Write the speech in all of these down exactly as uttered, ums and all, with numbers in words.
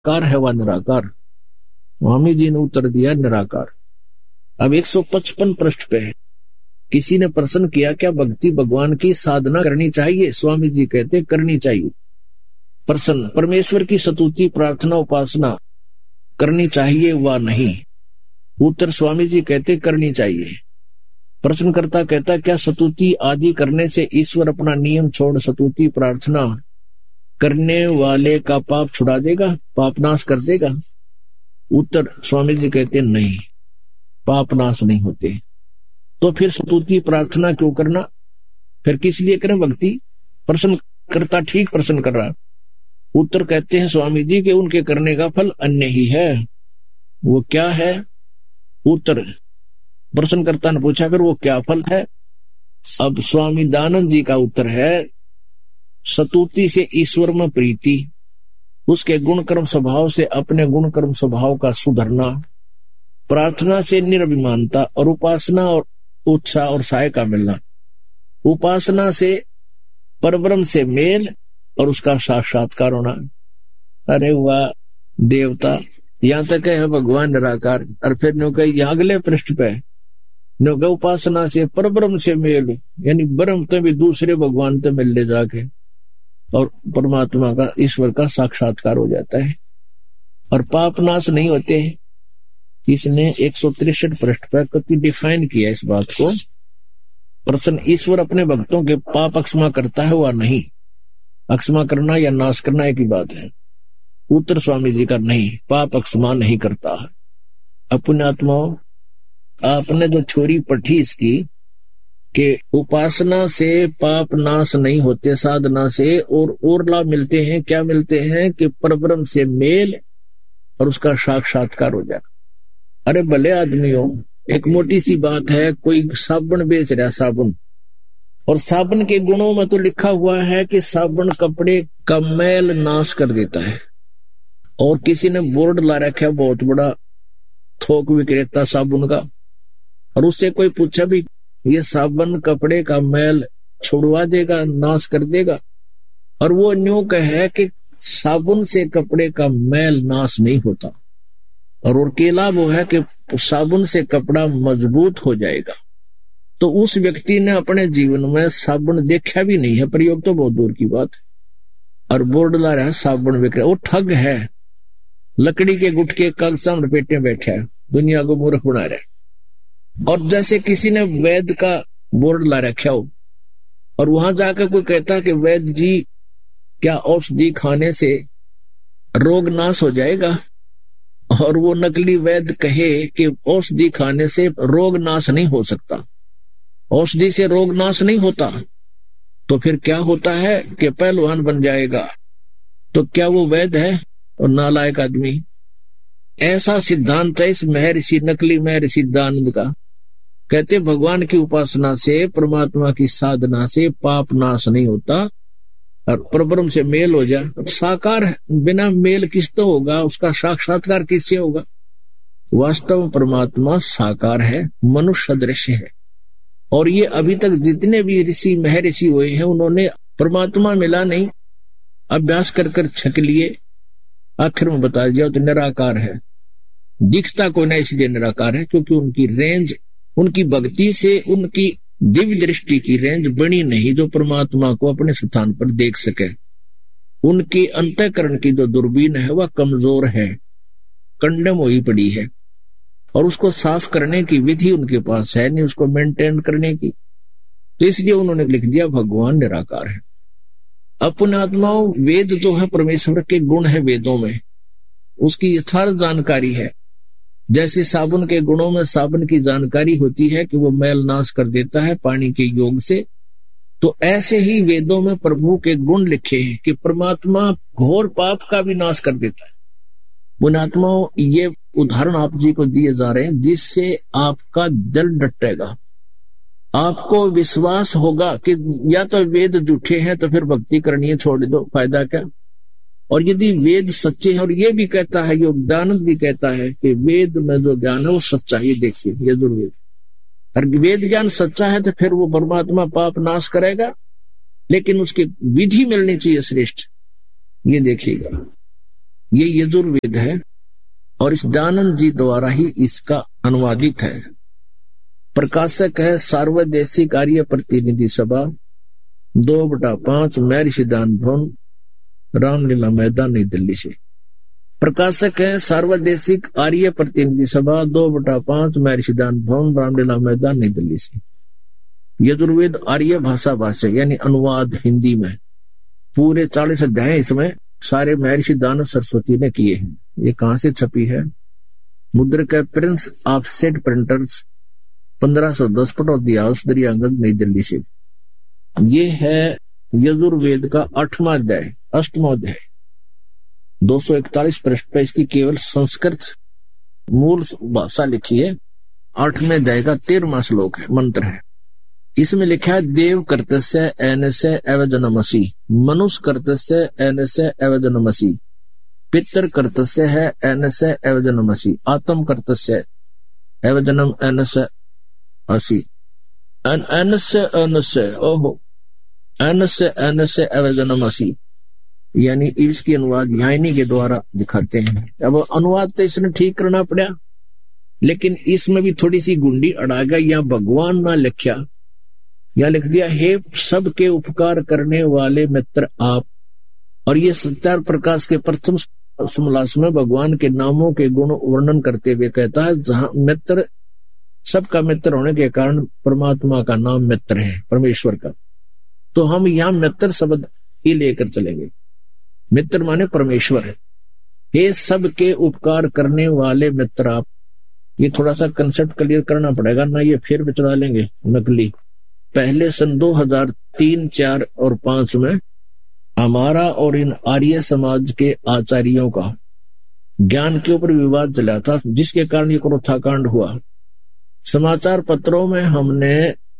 Car है व निराकार। स्वामी जी ने उत्तर दिया निराकार। अब एक सौ पचपन पृष्ठ पे है। किसी ने प्रश्न किया क्या भक्ति भगवान की साधना करनी चाहिए? स्वामी जी कहते करनी चाहिए। प्रश्न, परमेश्वर की स्तुति प्रार्थना उपासना करनी चाहिए व नहीं? उत्तर, स्वामी जी कहते करनी चाहिए। प्रश्नकर्ता कहता क्या स्तुति आदि करने से ईश्वर अपना नियम छोड़ स्तुति प्रार्थना करने वाले का पाप छुड़ा देगा, पाप नाश कर देगा? उत्तर, स्वामी जी कहते नहीं, पाप नाश नहीं होते। तो फिर स्तुति प्रार्थना क्यों करना? फिर किस लिए करें भक्ति? प्रश्न करता ठीक प्रश्न कर रहा। उत्तर कहते हैं स्वामी जी के उनके करने का फल अन्य ही है। वो क्या है? उत्तर, प्रश्नकर्ता ने पूछा फिर वो क्या फल है? अब स्वामी दयानंद जी का उत्तर है, स्तुति से ईश्वर में प्रीति, उसके गुण कर्म स्वभाव से अपने गुण कर्म स्वभाव का सुधरना, प्रार्थना से निरभिमानता और उपासना और उत्साह और सहाय का मिलना। उपासना से परब्रह्म से मेल और उसका साक्षात्कार होना। अरे वाह देवता, यहां तक है भगवान निराकार। और फिर नो कही यहाँ अगले पृष्ठ पे नो कह उपासना से परब्रह्म से मेल, यानी ब्रह्म तो भी दूसरे भगवान तो मिल ले जाके और परमात्मा का ईश्वर का साक्षात्कार हो जाता है और पाप नाश नहीं होते हैं। इसने एक सौ तिरसठ पृष्ठ पर कति डिफाइन किया इस बात को। प्रश्न, ईश्वर अपने भक्तों के पाप अक्षमा करता है व नहीं? अक्षमा करना या नाश करना एक ही बात है। उत्तर स्वामी जी का नहीं, पाप अक्षमा नहीं करता है। अपुण्यात्माओं, आपने जो छोरी पढ़ी इसकी कि उपासना से पाप नाश नहीं होते, साधना से और और लाभ मिलते हैं। क्या मिलते हैं? कि परब्रह्म से मेल और उसका साक्षात्कार हो जाए। अरे भले आदमियों, एक मोटी सी बात है, कोई साबुन बेच रहा है, साबुन, और साबुन के गुणों में तो लिखा हुआ है कि साबुन कपड़े का मैल नाश कर देता है, और किसी ने बोर्ड ला रखा है बहुत बड़ा, थोक विक्रेता साबुन का, और उससे कोई पूछा भी ये साबुन कपड़े का मैल छुड़वा देगा, नाश कर देगा, और वो न्यू कहे कि साबुन से कपड़े का मैल नाश नहीं होता, और और केला वो है कि साबुन से कपड़ा मजबूत हो जाएगा। तो उस व्यक्ति ने अपने जीवन में साबुन देखा भी नहीं है, प्रयोग तो बहुत दूर की बात है, और बोर्ड ला रहा है साबुन विक्रय। वो ठग है, लकड़ी के गुटके कागजां में लपेटे बैठा है, दुनिया को मूर्ख बना रहा है। और जैसे किसी ने वैद्य का बोर्ड ला रखा हो और वहां जाकर कोई कहता कि वैद्य जी क्या औषधि खाने से रोग नाश हो जाएगा, और वो नकली वैद्य कहे कि औषधि खाने से रोग नाश नहीं हो सकता, औषधि से रोग नाश नहीं होता, तो फिर क्या होता है कि पहलवान बन जाएगा। तो क्या वो वैद्य है? और नालायक आदमी। ऐसा सिद्धांत है इस महर्षि, नकली महर्षि दयानंद का। कहते भगवान की उपासना से, परमात्मा की साधना से पाप नाश नहीं होता, और परब्रह्म से मेल हो जाए। साकार है, बिना मेल किस तो होगा, उसका साक्षात्कार किससे होगा? वास्तव में परमात्मा साकार है, मनुष्य सदृश्य है, और ये अभी तक जितने भी ऋषि महर्षि हुए हैं उन्होंने परमात्मा मिला नहीं, अभ्यास कर कर छक लिए, आखिर में बता दिया तो निराकार है। दिखता कोई नहीं इसलिए निराकार है, क्योंकि उनकी रेंज, उनकी भक्ति से उनकी दिव्य दृष्टि की रेंज बनी नहीं जो परमात्मा को अपने स्थान पर देख सके। उनकी अंतःकरण की जो दूरबीन है वह कमजोर है, कंडम हुई पड़ी है, और उसको साफ करने की विधि उनके पास है नहीं, उसको मेंटेन करने की। तो इसलिए उन्होंने लिख दिया भगवान निराकार है। अपनात्माओं, वेद जो है परमेश्वर के गुण है, वेदों में उसकी यथार्थ जानकारी है। जैसे साबुन के गुणों में साबुन की जानकारी होती है कि वो मैल नाश कर देता है पानी के योग से, तो ऐसे ही वेदों में प्रभु के गुण लिखे हैं कि परमात्मा घोर पाप का भी नाश कर देता है। पुण्यात्माओं, ये उदाहरण आप जी को दिए जा रहे हैं जिससे आपका दिल डटेगा, आपको विश्वास होगा कि या तो वेद झूठे हैं तो फिर भक्ति करनी है, छोड़ दो, फायदा क्या। और यदि वेद सच्चे हैं, और ये भी कहता है, योगदानंद भी कहता है कि वेद में जो ज्ञान है वो सच्चा ही, देखिए यजुर्वेद, और वेद ज्ञान सच्चा है तो फिर वो परमात्मा पाप नाश करेगा, लेकिन उसकी विधि मिलनी चाहिए श्रेष्ठ। ये देखिएगा, ये यजुर्वेद है और इस दयानंद जी द्वारा ही इसका अनुवादित है। प्रकाशक है सार्वदेशिक आर्य प्रतिनिधि सभा, दो बटा पांच महर्षि दान भवन, रामलीला मैदान, नई दिल्ली से। प्रकाशक है सार्वदेशिक आर्य प्रतिनिधि सभा, दो बटा पांच महर्षि दान भवन, रामलीला मैदान, नई दिल्ली से। यजुर्वेद आर्य भाषा भाष्य यानी अनुवाद हिंदी में, पूरे चालीस अध्याय इसमें सारे महर्षि दानव सरस्वती ने किए हैं। ये कहां से छपी है? मुद्रक है प्रिंस ऑफसेट प्रिंटर्स, पंद्रह सौ दस पटौदी हाउस, दरियागंज, नई दिल्ली से। ये है यजुर्वेद का आठवां अध्याय, अष्टवां अध्याय, दो सौ इकतालीस पृष्ठ पे इसकी केवल संस्कृत मूल भाषा लिखी है। आठवें अध्याय का तेरहवां श्लोक है, मंत्र है। इसमें लिखा है देव कर्तस्य एनस्य एवजनमसि, मनुष्य कर्तस्य एनस्य एवजनमसि, पितर कर्तस्य है एनस्य एवजनमसि, आत्म कर्तस्य एवजनम एनस्य असि, एनस्य एनस्य ओहो एनस्य एनस्य एवजनमसि, यानी इसकी अनुवाद यहाँ इन्हीं के द्वारा दिखाते हैं। अब अनुवाद तो इसने ठीक करना पड़ा, लेकिन इसमें भी थोड़ी सी गुंडी अड़ा गई। यहाँ भगवान ना लिखा, यहाँ लिख दिया हे सबके उपकार करने वाले मित्र आप। और ये सत्यार प्रकाश के प्रथम समलास में भगवान के नामों के गुण वर्णन करते हुए कहता है, जहां मित्र सबका मित्र होने के कारण परमात्मा का नाम मित्र है, परमेश्वर का, तो हम यहाँ मित्र शब्द ही लेकर चलेंगे। मित्र माने परमेश्वर है। हे सबके उपकार करने वाले मित्र आप, ये थोड़ा सा कंसेप्ट क्लियर करना पड़ेगा ना, ये फिर भी चला लेंगे नकली। पहले सन दो हज़ार तीन, चार और पांच में हमारा और इन आर्य समाज के आचार्यों का ज्ञान के ऊपर विवाद चला था, जिसके कारण ये क्रोधाकांड हुआ। समाचार पत्रों में हमने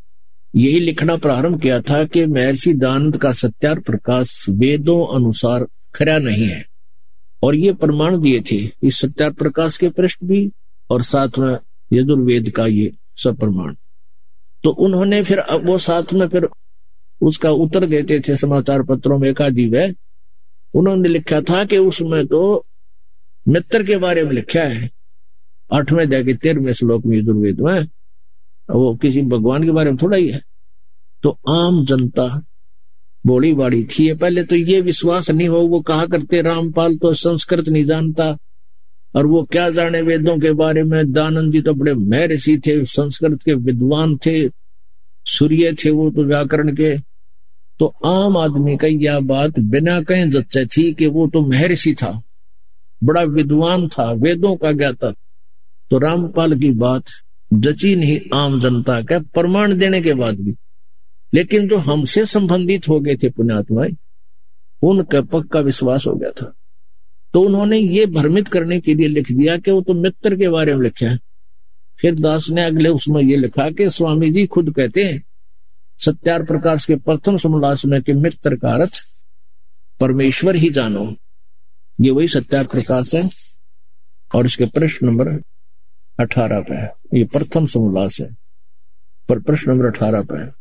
यही लिखना प्रारंभ किया था कि महर्षि दयानंद का सत्यार प्रकाश वेदों अनुसार खरा नहीं है, और ये प्रमाण दिए थे इस सत्यार प्रकाश के पृष्ठ भी और साथ में यजुर्वेद का ये सब प्रमाण। तो उन्होंने फिर वो साथ में फिर उसका उत्तर देते थे समाचार पत्रों में। एकाधिक है उन्होंने लिखा था कि उसमें तो मित्र के बारे में लिखा है, आठवें अध्याय के तेरहवें श्लोक में यजुर्वेद में, वो किसी भगवान के बारे में थोड़ा ही है। तो आम जनता बोली बाड़ी थी, पहले तो ये विश्वास नहीं हो, वो कहा करते रामपाल तो संस्कृत नहीं जानता और वो क्या जाने वेदों के बारे में। दयानंद जी तो बड़े महर्षि थे, संस्कृत के विद्वान थे, सूर्य थे वो तो व्याकरण के। तो आम आदमी का यह बात बिना कहीं जच्चे थी कि वो तो महर्षि था, बड़ा विद्वान था, वेदों का ज्ञाता। तो रामपाल की बात जची नहीं आम जनता का, प्रमाण देने के बाद भी। लेकिन जो हमसे संबंधित हो गए थे पुण्यात्माएं, उनका पक्का विश्वास हो गया था। तो उन्होंने ये भ्रमित करने के लिए लिख दिया कि वो तो मित्र के बारे में लिखा है। फिर दास ने अगले उसमें ये लिखा कि स्वामी जी खुद कहते हैं सत्यार प्रकाश के प्रथम समलास में कि मित्र का अर्थ परमेश्वर ही जानो। ये वही सत्यार प्रकाश है और इसके प्रश्न नंबर अठारह पे है, ये प्रथम समलास है, पर प्रश्न नंबर अठारह पे है।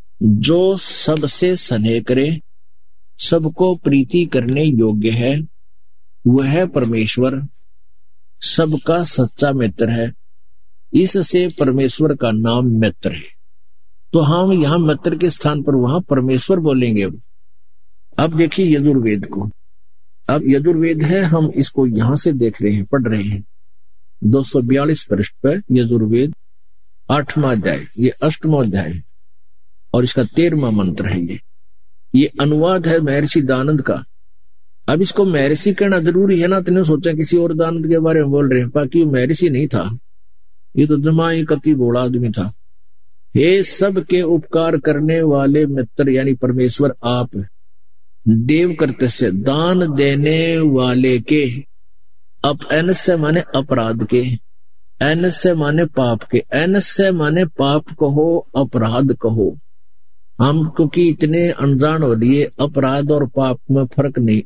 जो सबसे स्नेह करे, सबको प्रीति करने योग्य है, वह परमेश्वर सबका सच्चा मित्र है। इससे परमेश्वर का नाम मित्र है। तो हम यहां मित्र के स्थान पर वहां परमेश्वर बोलेंगे। अब अब देखिए यजुर्वेद को। अब यजुर्वेद है, हम इसको यहां से देख रहे हैं, पढ़ रहे हैं। दो सौ बयालीस पृष्ठ पर यजुर्वेद आठवां अध्याय, ये अष्टवां अध्याय और इसका तेरहवां मंत्र है। ये ये अनुवाद है महर्षि दयानंद का। अब इसको महर्षि कहना जरूरी है ना, तुमने सोचा किसी और दयानंद के बारे में बोल रहे हैं, बाकी महर्षि नहीं था, ये तो जमाई कति बोला आदमी था। हे सबके उपकार करने वाले मित्र यानी परमेश्वर आप, देव करते से दान देने वाले के, अप एन से माने अपराध के, एन से माने पाप के, एन से माने पाप कहो अपराध कहो। हम क्योंकि इतने अनजान हो लिए, अपराध और पाप में फर्क नहीं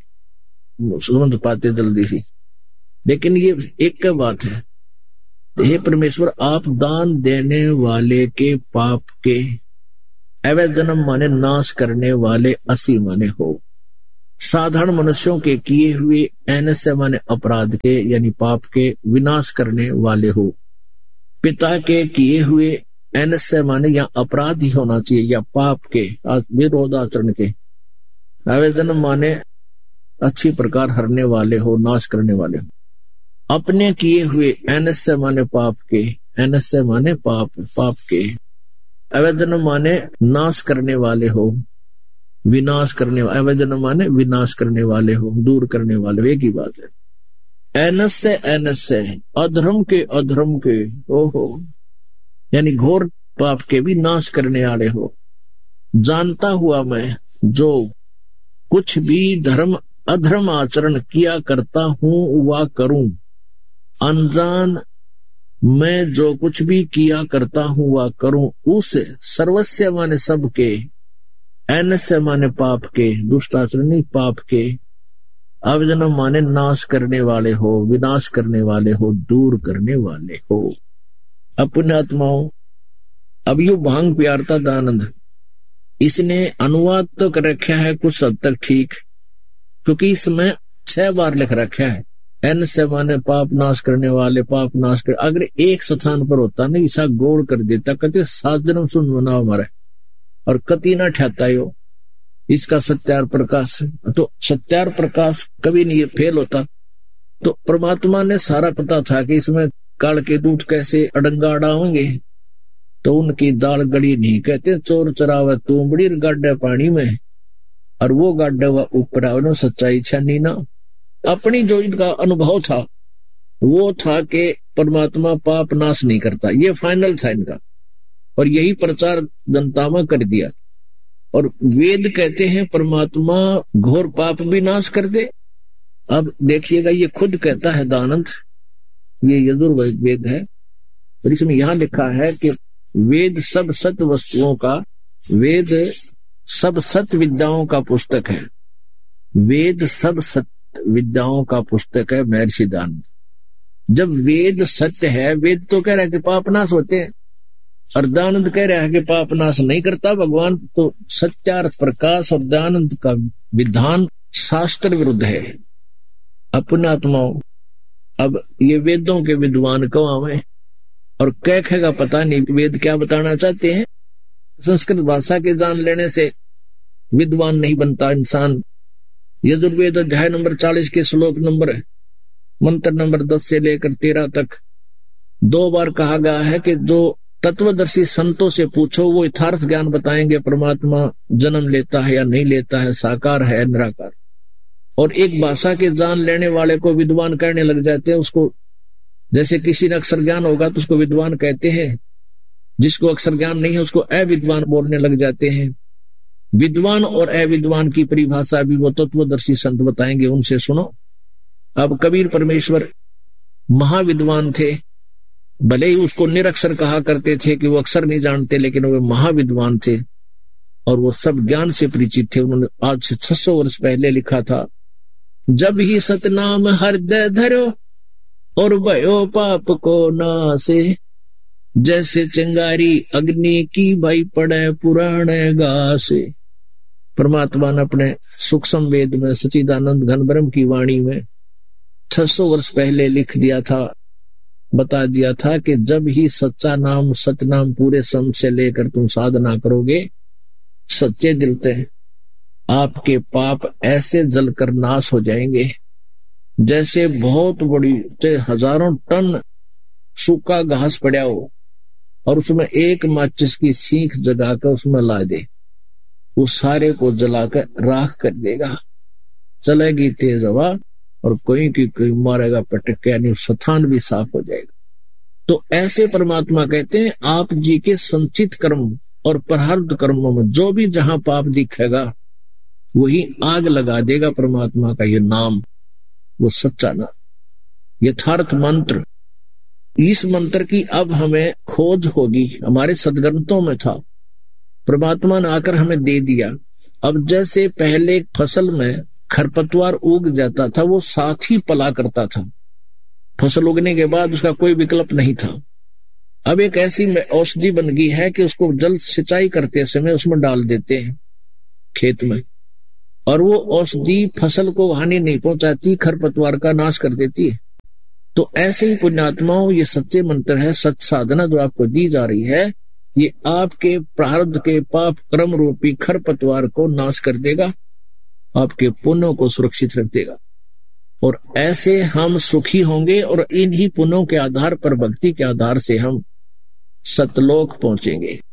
समझ पाते जल्दी से, लेकिन ये एक क्या बात है। हे परमेश्वर आप दान देने वाले के पाप के, अवैध जन्म माने नाश करने वाले, असी माने हो। साधारण मनुष्यों के किए हुए ऐनस्य माने अपराध के यानी पाप के विनाश करने वाले हो। पिता के किए हुए ऐनस्य माने या अपराध ही होना चाहिए या पाप के विरोध आचरण के। आवेदन माने अच्छी प्रकार हरने वाले हो, नाश करने वाले हो। अपने किए हुए ऐनस्य माने पाप के, ऐनस्य माने पाप पाप के। आवेदन माने नाश करने वाले हो, विनाश करने वाले। आवेदन माने विनाश करने वाले हो, दूर करने वाले, एक ही बात है। ऐनस्य ऐनस्य अधर्म के अधर्म के ओहो यानी घोर पाप के भी नाश करने वाले हो। जानता हुआ मैं जो कुछ भी धर्म अधर्म आचरण किया करता हूं वह करूं, अनजान मैं जो कुछ भी किया करता हूं वह करूं, उस सर्वस्य माने सबके, ऐनस्य माने पाप के, दुष्टाचरणी पाप के, आवेदन माने नाश करने वाले हो, विनाश करने वाले हो, दूर करने वाले हो। अपने आत्माओं, अब यू भांग प्यारता दानंद इसने अनुवाद तो कर रखा है कुछ हद तक ठीक, क्योंकि इसमें छह बार लिख रखा है एन से माने पाप नाश करने वाले, पाप नाश कर। अगर एक स्थान पर होता नहीं ऐसा गोल कर देता, कहते सात जन्म सुन बना हमारा और कति ना ठहता हो इसका सत्यार प्रकाश। तो सत्यार प्रकाश कभी नहीं फेल होता। तो परमात्मा ने सारा पता था कि इसमें काल के दूत कैसे अडंगा अड़ावेंगे, तो उनकी दाल गड़ी नहीं। कहते चोर चरावे तूंबड़ी गाड्डे पानी में और वो गाड्डे हुआ ऊपर आवे, सच्चाई छानी ना। अपनी जो इनका अनुभव था वो था कि परमात्मा पाप नाश नहीं करता, ये फाइनल था इनका, और यही प्रचार जनता में कर दिया। और वेद कहते हैं परमात्मा घोर पाप भी नाश कर दे। अब देखिएगा ये खुद कहता है दानंद, ये यजुर्वेद वेद है, और इसमें यहां लिखा है कि वेद सब सत्य वस्तुओं का, वेद सब सत्य विद्याओं का पुस्तक है। वेद सब सत्य विद्याओं का पुस्तक है महर्षि दानंद। जब वेद सत्य है, वेद तो कह रहा है कि पाप नाश होते हैं, और दानंद कह रहा है कि पाप नाश नहीं करता भगवान। तो सत्यार्थ प्रकाश और दानंद का विधान शास्त्र विरुद्ध है। अपने आत्माओं, अब ये वेदों के विद्वान को आवे और कह कहेगा पता नहीं वेद क्या बताना चाहते हैं। संस्कृत भाषा के जान लेने से विद्वान नहीं बनता इंसान। यजुर्वेद अध्याय नंबर चालीस के श्लोक नंबर मंत्र नंबर दस से लेकर तेरह तक दो बार कहा गया है कि जो तत्वदर्शी संतों से पूछो वो यथार्थ ज्ञान बताएंगे, परमात्मा जन्म लेता है या नहीं लेता है, साकार है निराकार। और एक भाषा के जान लेने वाले को विद्वान कहने लग जाते हैं। उसको जैसे किसी ने अक्षर ज्ञान होगा तो उसको विद्वान कहते हैं, जिसको अक्षर ज्ञान नहीं है उसको अविद्वान बोलने लग जाते हैं। विद्वान और अविद्वान की परिभाषा भी वो तत्वदर्शी संत बताएंगे, उनसे सुनो। अब कबीर परमेश्वर महाविद्वान थे, भले ही उसको निरक्षर कहा करते थे कि वो अक्षर नहीं जानते, लेकिन वो महाविद्वान थे और वो सब ज्ञान से परिचित थे। उन्होंने आज से छह सौ वर्ष पहले लिखा था, जब ही सतनाम हृदय धरो और भयो पाप को नासे, जैसे चिंगारी अग्नि की भाई पड़े पुराने घासे। परमात्मा ने अपने सूक्ष्म वेद में सच्चिदानंद घन ब्रह्म की वाणी में छह सौ वर्ष पहले लिख दिया था, बता दिया था कि जब ही सच्चा नाम सतनाम पूरे सम से लेकर तुम साधना करोगे सच्चे दिल से, आपके पाप ऐसे जलकर नाश हो जाएंगे जैसे बहुत बड़ी हजारों टन सूखा घास पड़ा हो और उसमें एक माचिस की सीख जगाकर उसमें ला दे, वो सारे को जलाकर राख कर देगा। चलेगी तेज हवा और कोई की कोई मारेगा पटक, यानी स्थान भी साफ हो जाएगा। तो ऐसे परमात्मा कहते हैं आप जी के संचित कर्म और प्रारब्ध कर्मों में जो भी जहां पाप दिखेगा वही आग लगा देगा। परमात्मा का ये नाम, वो सच्चा नाम, यथार्थ मंत्र। इस मंत्र की अब हमें खोज होगी, हमारे सदग्रंथों में था, परमात्मा ने आकर हमें दे दिया। अब जैसे पहले फसल में खरपतवार उग जाता था वो साथ ही पला करता था, फसल उगने के बाद उसका कोई विकल्प नहीं था। अब एक ऐसी औषधि बन गई है कि उसको जल सिंचाई करते समय उसमें डाल देते हैं खेत में, और वो औषधि फसल को हानि नहीं पहुंचाती, खरपतवार का नाश कर देती है। तो ऐसे ही पुण्यात्माओं, ये सच्चे मंत्र है, सच साधना जो आपको दी जा रही है, ये आपके प्रारब्ध के पाप कर्म रूपी खरपतवार को नाश कर देगा, आपके पुण्यों को सुरक्षित रख देगा, और ऐसे हम सुखी होंगे, और इन्हीं पुण्यों के आधार पर, भक्ति के आधार से हम सतलोक पहुंचेंगे।